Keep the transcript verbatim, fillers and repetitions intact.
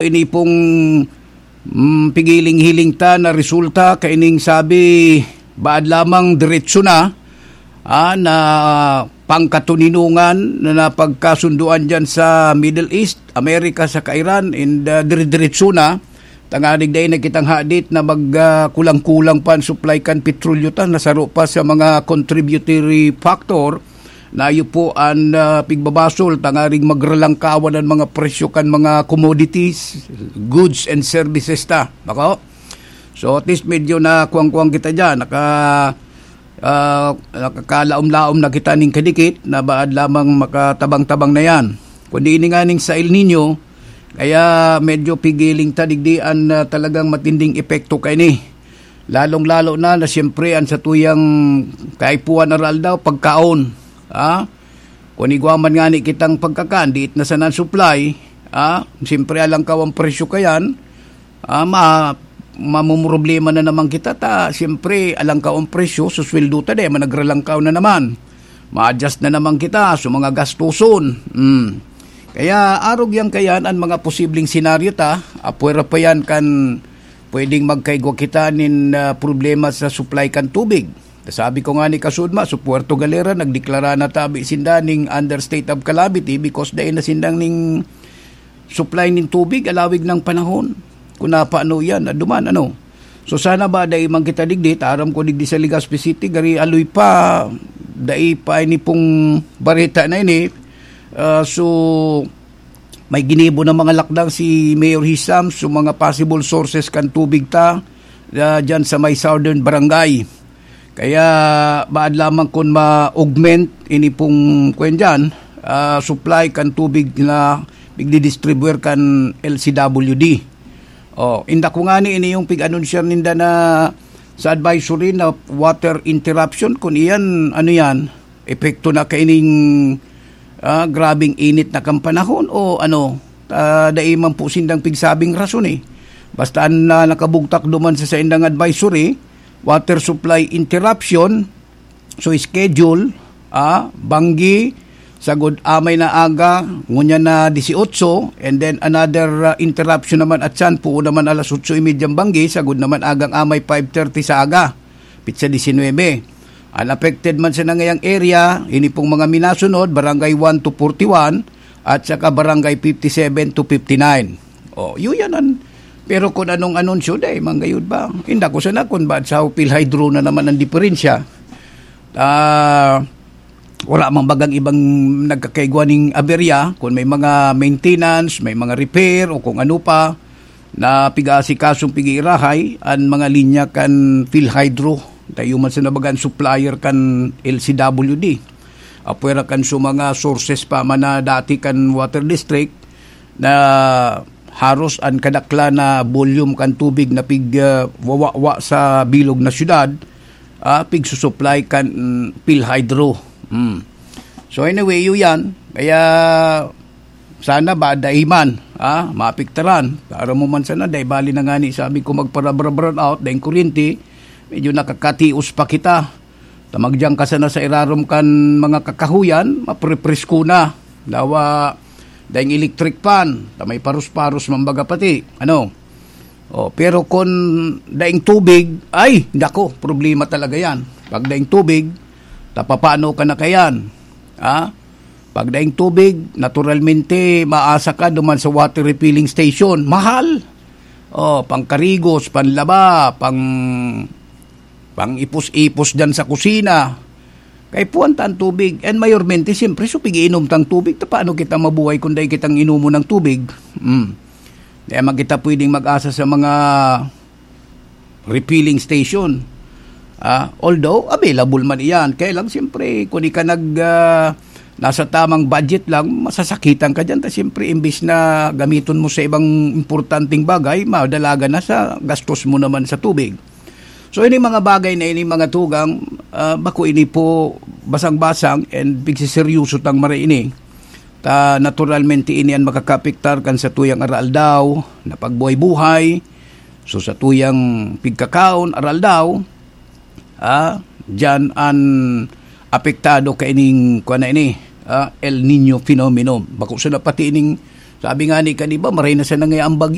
ini pong mm, pigiling-hiling ta na resulta kaining sabi baad lamang diretso na ah, na pangkatuninungan na napagkasunduan dyan sa Middle East, Amerika sa Iran, and uh, dire-diretso na tanganig day na kitang hadit na magkulang-kulang uh, pa ang supply kan petrolyo ta, nasaro pa sa mga contributory factor na iyo po ang uh, pigbabasol tangaring magralangkawan ang mga presyo kan mga commodities, goods and services ta. Bako? So at least medyo na kuwang-kuwang kita dyan, naka uh, nakakalaom-laom na kita ning kadikit na baad lamang makatabang-tabang na yan. Kundi ini nga ning sa El Nino, kaya medyo pigiling tadigdian na talagang matinding epekto kay ni. Lalong-lalo na na siyempre ang sa tuyang kaipuan aral daw pagkaon. Ah? Kung igwaman nga ni kitang pagkakan, diit na sanan supply, ah? Siyempre alang ka ang presyo kayan, ah, ma mamumroblema na naman kita ta. Siyempre alang ka ang presyo, susweldo ta de, managralangkaw na naman. Ma-adjust na naman kita sa mga gastuson. Hmm. Kaya arog yang kayan ang mga posibleng senaryo ta, apwera pa yan kan pwedeng magkaigwa kita nin uh, problema sa supply kan tubig. Sabi ko nga ni Kasudma, sa Puerto Galera, nagdeklara na tabi sinda ning under state of calamity because dahil na sindang ning supply nin tubig, alawig ng panahon. Kung napaano yan, duman ano. So sana ba dahil man kita digdit, aram ko digdi sa Legazpi City, gari aloy pa, dahil pa ini pong barita na ini. Uh, so may ginibo na mga lakdang si Mayor Hisam so mga possible sources kan tubig ta uh, dyan sa may southern barangay. Kaya baad lamang kung ma-augment ini pong kwen dyan, uh, supply kan tubig na bigdi-distribuer kan L C W D. Oh, inda ko nga ni ini yung pig-anunsyer ninda na sa advisory na water interruption, kung iyan ano yan epekto na kaining Uh, grabing init na kang panahon o ano, uh, dahil man po sindang pigsabing rason eh. Basta na uh, nakabugtak duman sa sa indang advisory, water supply interruption, so schedule, uh, banggi, sagod amay na aga, ngunya na eighteen, and then another uh, interruption naman at san po naman alas eight thirty banggi, sagod naman agang amay five thirty sa aga, pitsa nineteen. Unaffected man sa nangayang area, ini pong mga minasunod, barangay one to forty-one at saka barangay fifty-seven to fifty-nine. O, yun yan. An. Pero kung anong anunsyo, day, manggayod ba? Hindi ko sana kung ba't sa PhilHydro na naman ang diferensya. Uh, wala mang bagang ibang nagkakaigwa ng aberya, kung may mga maintenance, may mga repair, o kung ano pa, na piga-asikasong pigi-irahay, ang mga linya kan PhilHydro. Tayo man sa nabagan supplier kan L C W D. Apwera kan so mga sources pa man na dati kan water district na haros an kadakla na volume kan tubig na pig uh, wawa sa bilog na syudad, uh, pig susupply kan um, PhilHydro. Mm. So anyway, yun yan. Kaya sana ba daiman, ah, mapiktaran. Para mo man sana, dahil bali na nga ni sabi ko magpara-brown out, dahil kuryente, medyo nakakatius pa kita. Tamagyang ka sana sa irarom kan mga kakahuyan, maprepresko na. Dawa, dahil electric pan, tamay parus-parus mambaga pati. Ano? O, pero kung daing tubig, ay, dako, problema talaga yan. Pag daing tubig, tapapano ka na kayan. Ha? Pag daing tubig, naturalmente, maasa ka duman sa water refilling station. Mahal. O, pang karigos, panlaba, pang pang ipos-ipos dyan sa kusina. Kay puwan tang tubig. And mayormente, siyempre, so pig-inom tang tubig. Ta, paano kita mabuhay kung dahil kitang inumo ng tubig? Hmm. Kaya mag kita pwedeng mag-asa sa mga refilling station. Uh, although, available man iyan. Kaya lang, siyempre, kung di ka nag, uh, nasa tamang budget lang, masasakitan ka dyan. Ta, siyempre, imbis na gamiton mo sa ibang importanteng bagay, madalaga na sa gastos mo naman sa tubig. So, ini mga bagay na ini mga tugang, uh, bako ini po basang-basang and bigsiseryoso tang mara ini. Ta naturalmente ini ang makakapiktar kan sa tuyang aral daw, na pagbuhay-buhay, so sa tuyang pigkakaon, aral daw, ah, dyan ang apektado ka ining, kuha na ini, ah, El Nino phenomenon. Bako sa pati ining, sabi nga ni ka, di ba, maray na sa nangayang bagyo.